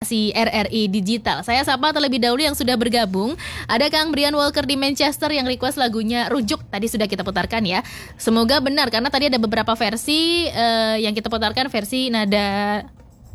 RRI Digital. Saya sapa terlebih dahulu yang sudah bergabung. Ada Kang Brian Walker di Manchester yang request lagunya Rujuk. Tadi sudah kita putarkan ya. Semoga benar karena tadi ada beberapa versi yang kita putarkan versi nada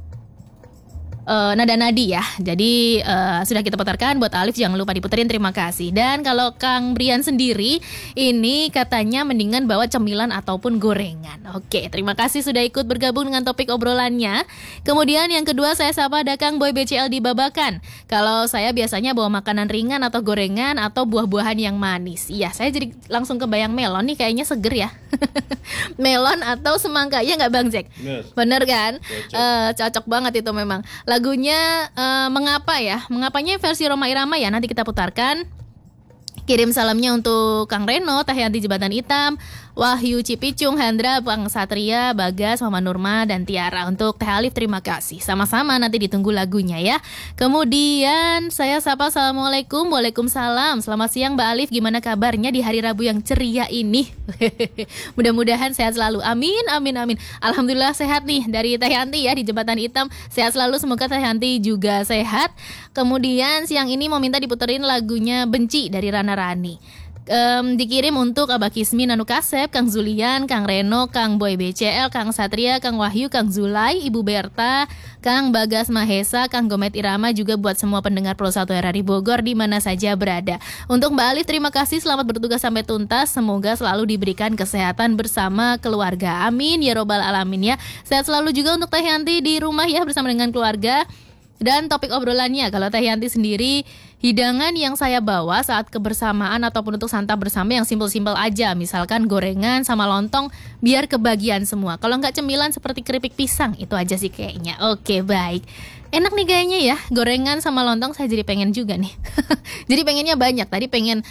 nadi ya. Jadi sudah kita putarkan buat Alif, jangan lupa diputerin, terima kasih. Dan kalau Kang Brian sendiri ini katanya mendingan bawa cemilan ataupun gorengan. Oke, terima kasih sudah ikut bergabung dengan topik obrolannya. Kemudian yang kedua saya sapa ada Kang Boy BCL di Babakan. Kalau saya biasanya bawa makanan ringan atau gorengan atau buah-buahan yang manis. Iya, saya jadi langsung kebayang melon nih, kayaknya seger ya. Melon atau semangka, ya nggak Bang Jack? Bener kan? Cocok banget itu memang. Lagunya Mengapa ya? Mengapanya versi Rhoma Irama ya, nanti kita putarkan. Kirim salamnya untuk Kang Reno, Teh Yanti Jembatan Hitam, Wahyu Cipicung, Hendra, Bang Satria, Bagas, Mama Nurma, dan Tiara. Untuk Teh Alif terima kasih. Sama-sama nanti ditunggu lagunya ya. Kemudian saya sapa Assalamualaikum. Waalaikumsalam. Selamat siang Mbak Alif, gimana kabarnya di hari Rabu yang ceria ini? Mudah-mudahan sehat selalu. Amin, amin, amin. Alhamdulillah sehat nih dari Teh Yanti ya di Jembatan Hitam. Sehat selalu, semoga Teh Yanti juga sehat. Kemudian siang ini mau minta diputerin lagunya Benci dari Rana Rani. Dikirim untuk Abah Kismi, Nanu Kasep, Kang Zulian, Kang Reno, Kang Boy BCL, Kang Satria, Kang Wahyu, Kang Zulai, Ibu Berta, Kang Bagas Mahesa, Kang Gomet Irama, juga buat semua pendengar Pro 1 RRI Bogor di mana saja berada. Untuk Mbak Alif terima kasih, selamat bertugas sampai tuntas, semoga selalu diberikan kesehatan bersama keluarga. Amin ya robbal alamin ya. Sehat selalu juga untuk Teh Yanti di rumah ya bersama dengan keluarga. Dan topik obrolannya, kalau Teh Yanti sendiri, hidangan yang saya bawa saat kebersamaan ataupun untuk santap bersama yang simpel-simpel aja. Misalkan gorengan sama lontong, biar kebagian semua. Kalau nggak cemilan seperti keripik pisang, itu aja sih kayaknya. Oke, baik. Enak nih kayaknya ya, gorengan sama lontong saya jadi pengen juga nih. Jadi pengennya banyak, tadi pengen...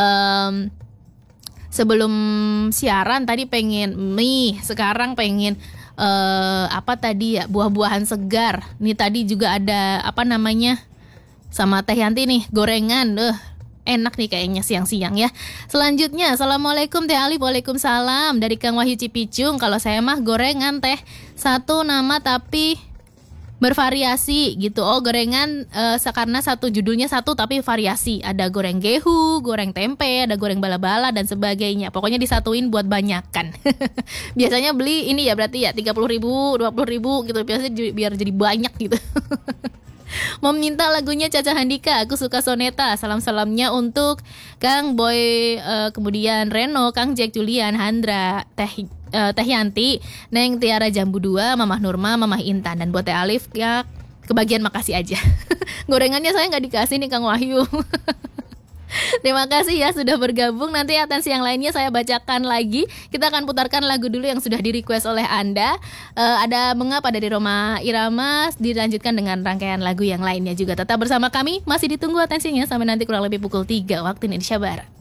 sebelum siaran tadi pengen mie, sekarang pengen... apa tadi ya, buah-buahan segar. Nih tadi juga ada apa namanya sama Teh Yanti nih, gorengan. Enak nih kayaknya siang-siang ya. Selanjutnya, Assalamualaikum Teh Alif. Waalaikumsalam dari Kang Wahyu Cipicung. Kalau saya mah gorengan Teh, satu nama tapi bervariasi gitu. Oh, gorengan karena satu judulnya satu tapi variasi. Ada goreng gehu, goreng tempe, ada goreng bala-bala dan sebagainya. Pokoknya disatuin buat banyakan. Biasanya beli ini ya berarti ya 30.000, 20.000 gitu. Biasanya biar jadi banyak gitu. Mau minta lagunya Caca Handika, Aku Suka Soneta. Salam-salamnya untuk Kang Boy, kemudian Reno, Kang Jack, Julian, Handra, Teh Yanti, Neng Tiara Jambu 2, Mamah Nurma, Mamah Intan. Dan buat Teh Alif ya kebagian makasih aja. Gorengannya saya gak dikasih nih Kang Wahyu. Terima kasih ya sudah bergabung. Nanti atensi yang lainnya saya bacakan lagi. Kita akan putarkan lagu dulu yang sudah di request oleh Anda. Ada Mengapa dari Rhoma Irama, dilanjutkan dengan rangkaian lagu yang lainnya juga. Tetap bersama kami, masih ditunggu atensinya sampai nanti kurang lebih pukul 3 waktu Indonesia Barat.